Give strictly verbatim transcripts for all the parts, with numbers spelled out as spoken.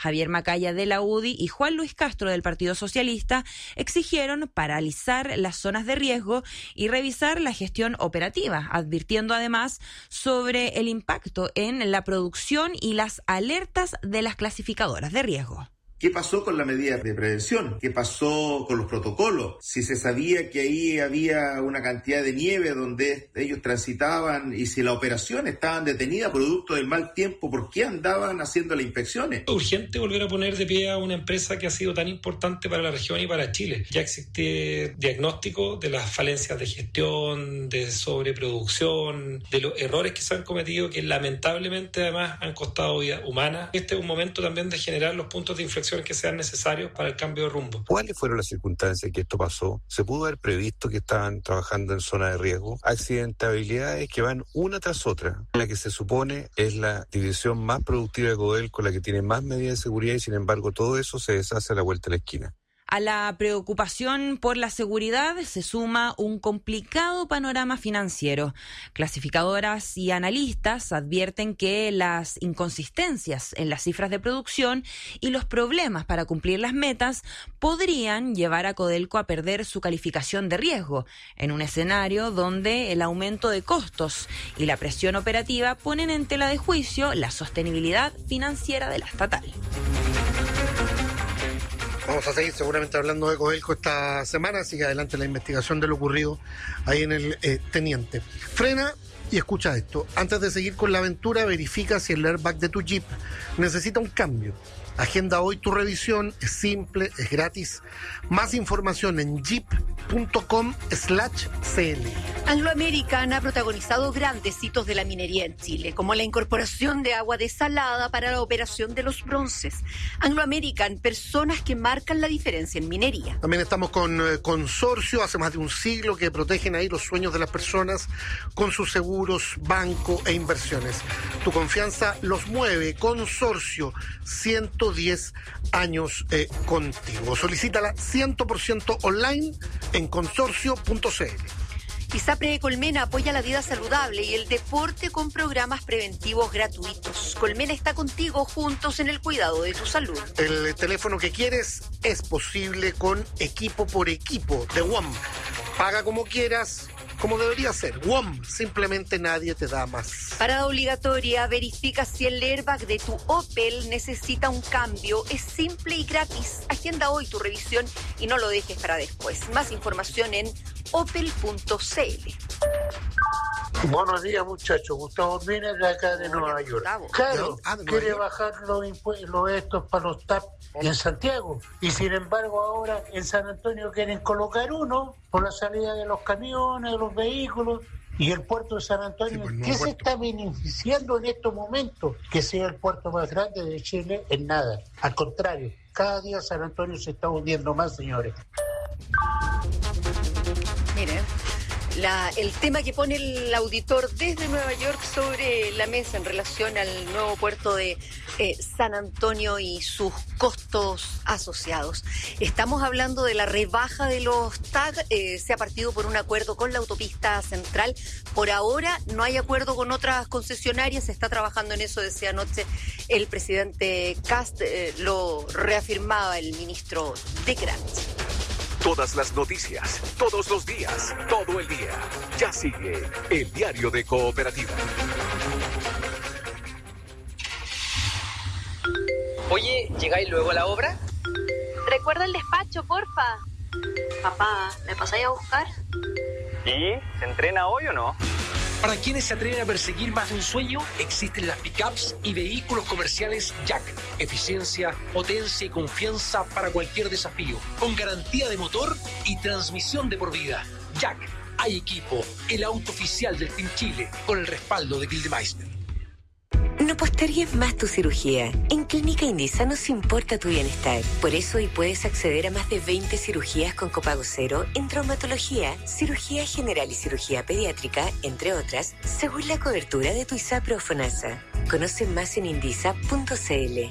Javier Macaya de la U D I y Juan Luis Castro del Partido Socialista exigieron paralizar las zonas de riesgo y revisar la gestión operativa, advirtiendo además sobre el impacto en la producción y las alertas de las clasificadoras de riesgo. ¿Qué pasó con la medida de prevención? ¿Qué pasó con los protocolos? Si se sabía que ahí había una cantidad de nieve donde ellos transitaban y si las operaciones estaban detenidas producto del mal tiempo, ¿por qué andaban haciendo las inspecciones? Es urgente volver a poner de pie a una empresa que ha sido tan importante para la región y para Chile. Ya existe diagnóstico de las falencias de gestión, de sobreproducción, de los errores que se han cometido que lamentablemente además han costado vida humana. Este es un momento también de generar los puntos de inflexión que sean necesarios para el cambio de rumbo. ¿Cuáles fueron las circunstancias que esto pasó? ¿Se pudo haber previsto que estaban trabajando en zona de riesgo? Accidentabilidades que van una tras otra. La que se supone es la división más productiva de Codelco, la que tiene más medidas de seguridad y sin embargo todo eso se deshace a la vuelta de la esquina. A la preocupación por la seguridad se suma un complicado panorama financiero. Clasificadoras y analistas advierten que las inconsistencias en las cifras de producción y los problemas para cumplir las metas podrían llevar a Codelco a perder su calificación de riesgo, en un escenario donde el aumento de costos y la presión operativa ponen en tela de juicio la sostenibilidad financiera de la estatal. Vamos a seguir seguramente hablando de Codelco esta semana, sigue adelante la investigación de lo ocurrido ahí en el eh, Teniente. Frena y escucha esto. Antes de seguir con la aventura, verifica si el airbag de tu Jeep necesita un cambio. Agenda hoy tu revisión, es simple, es gratis. Más información en jeep punto com slash c l. Anglo American ha protagonizado grandes hitos de la minería en Chile, como la incorporación de agua desalada para la operación de los bronces. Anglo American, personas que marcan la diferencia en minería. También estamos con eh, Consorcio, hace más de un siglo que protegen ahí los sueños de las personas con sus seguros, banco e inversiones. Tu confianza los mueve. Consorcio, ciento diez años eh, contigo. Solicítala cien por ciento online en consorcio punto c l. ISAPRE Colmena apoya la vida saludable y el deporte con programas preventivos gratuitos. Colmena está contigo, juntos en el cuidado de tu salud. El teléfono que quieres es posible con Equipo por Equipo de W O M. Paga como quieras, como debería ser. W O M, simplemente nadie te da más. Parada obligatoria, verifica si el airbag de tu Opel necesita un cambio. Es simple y gratis. Agenda hoy tu revisión y no lo dejes para después. Más información en opel punto c l. Buenos días, muchachos. Gustavo Mena, de acá de Nueva York. Claro, Ah, de Nueva quiere York. bajar los impuestos, los estos para los T A P en Santiago. Y sin embargo, ahora en San Antonio quieren colocar uno por la salida de los camiones, de los vehículos. Y el puerto de San Antonio, Sí, pues, nuevo ¿qué se puerto. está beneficiando en estos momentos? Que sea el puerto más grande de Chile en nada. Al contrario, cada día San Antonio se está hundiendo más, señores. Miren, la, el tema que pone el auditor desde Nueva York sobre la mesa en relación al nuevo puerto de eh, San Antonio y sus costos asociados. Estamos hablando de la rebaja de los T A G, eh, se ha partido por un acuerdo con la autopista central. Por ahora no hay acuerdo con otras concesionarias, se está trabajando en eso, decía anoche el presidente Kast, eh, lo reafirmaba el ministro de Grant. Todas las noticias, todos los días, todo el día. Ya sigue el Diario de Cooperativa. Oye, ¿llegáis luego a la obra? Recuerda el despacho, porfa. Papá, ¿me pasáis a buscar? ¿Y se entrena hoy o no? Para quienes se atreven a perseguir más de un sueño, existen las pickups y vehículos comerciales Jack. Eficiencia, potencia y confianza para cualquier desafío. Con garantía de motor y transmisión de por vida. Jack, hay equipo, el auto oficial del Team Chile, con el respaldo de Gildemeister. No postergues más tu cirugía. En Clínica Indisa nos importa tu bienestar. Por eso hoy puedes acceder a más de veinte cirugías con copago cero en traumatología, cirugía general y cirugía pediátrica, entre otras, según la cobertura de tu ISAPRE o FONASA. Conoce más en indisa punto c l.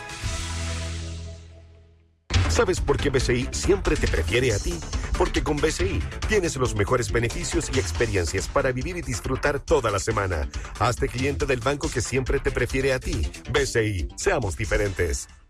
¿Sabes por qué B C I siempre te prefiere a ti? Porque con B C I tienes los mejores beneficios y experiencias para vivir y disfrutar toda la semana. Hazte cliente del banco que siempre te prefiere a ti. B C I, seamos diferentes.